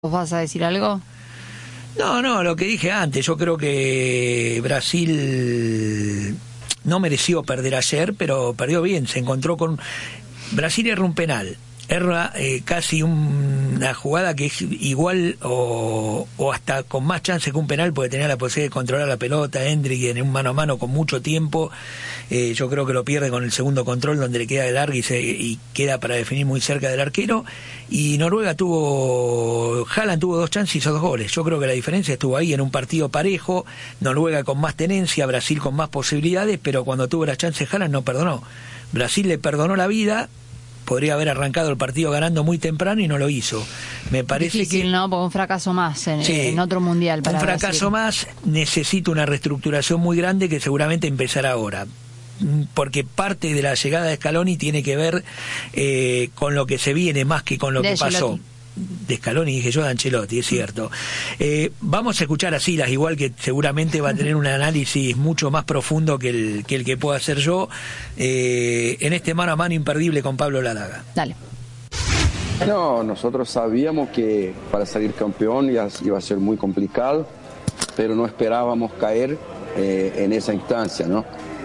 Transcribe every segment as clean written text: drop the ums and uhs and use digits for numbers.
¿Vos vas a decir algo? No, lo que dije antes, yo creo que Brasil no mereció perder ayer, pero perdió bien, se encontró con... Brasil erra un penal, erra casi una jugada que es igual o hasta con más chance que un penal, porque tenía la posibilidad de controlar la pelota. Hendrick en un mano a mano con mucho tiempo, yo creo que lo pierde con el segundo control, donde le queda de largo y queda para definir muy cerca del arquero. Y Noruega Haaland tuvo 2 chances y hizo 2 goles. Yo creo que la diferencia estuvo ahí, en un partido parejo, Noruega con más tenencia, Brasil con más posibilidades, pero cuando tuvo las chances Haaland no perdonó. Brasil le perdonó la vida. Podría haber arrancado el partido ganando muy temprano y no lo hizo. Me parece difícil, que... ¿no? Porque un fracaso más en otro mundial para un fracaso Brasil. más, necesita una reestructuración muy grande que seguramente empezará ahora. Porque parte de la llegada de Scaloni tiene que ver con lo que se viene más que con lo que pasó. De Scaloni, dije yo, de Ancelotti, es cierto. Vamos a escuchar a Silas, igual que seguramente va a tener un análisis mucho más profundo que el que pueda hacer yo, en este mano a mano imperdible con Pablo Ladaga. Dale. No, nosotros sabíamos que para salir campeón iba a ser muy complicado, pero no esperábamos caer en esa instancia, ¿no?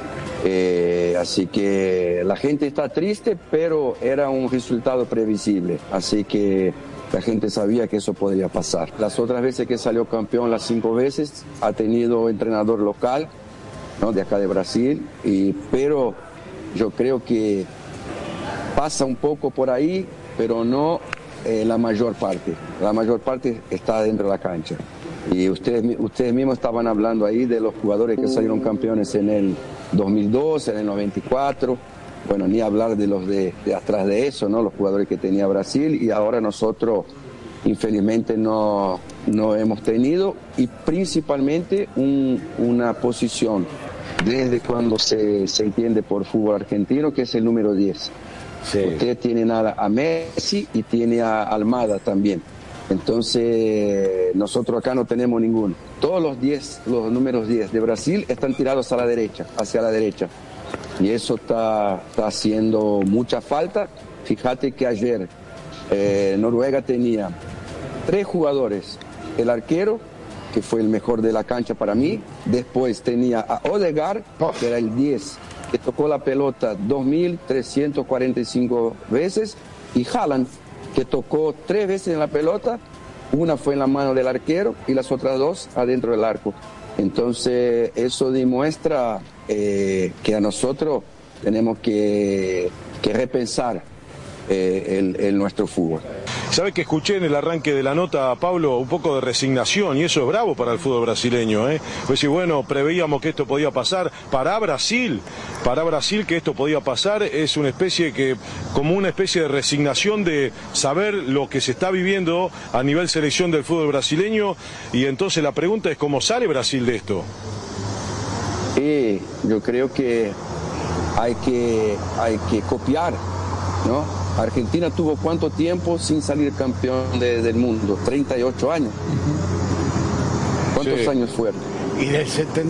Así que la gente está triste, pero era un resultado previsible, así que la gente sabía que eso podría pasar. Las otras veces que salió campeón, las 5 veces, ha tenido entrenador local, ¿no? De acá de Brasil, pero yo creo que pasa un poco por ahí, pero no la mayor parte. La mayor parte está dentro de la cancha. Y ustedes mismos estaban hablando ahí de los jugadores que salieron campeones en el 2002, en el 94, bueno, ni hablar de los de atrás de eso, ¿no? Los jugadores que tenía Brasil, y ahora nosotros infelizmente no hemos tenido, y principalmente una posición desde cuando se entiende por fútbol argentino, que es el número 10. Sí. Ustedes tienen a Messi y tiene a Almada también. Entonces, nosotros acá no tenemos ninguno. Todos los números 10 de Brasil están tirados a la derecha, hacia la derecha. Y eso está haciendo mucha falta. Fíjate que ayer Noruega tenía 3 jugadores. El arquero, que fue el mejor de la cancha para mí. Después tenía a Odegaard, que era el 10, que tocó la pelota 2.345 veces. Y Haaland, que tocó 3 veces en la pelota, una fue en la mano del arquero y las otras 2 adentro del arco. Entonces eso demuestra que a nosotros tenemos que repensar nuestro fútbol. Sabe que escuché en el arranque de la nota, Pablo, un poco de resignación, y eso es bravo para el fútbol brasileño, ¿eh? Pues sí, bueno, preveíamos que esto podía pasar. Para Brasil que esto podía pasar es como una especie de resignación de saber lo que se está viviendo a nivel selección del fútbol brasileño, y entonces la pregunta es ¿cómo sale Brasil de esto? Yo creo que hay que copiar, ¿no? Argentina tuvo ¿cuánto tiempo sin salir campeón del mundo? 38 años. ¿Cuántos años fueron? Y del 70.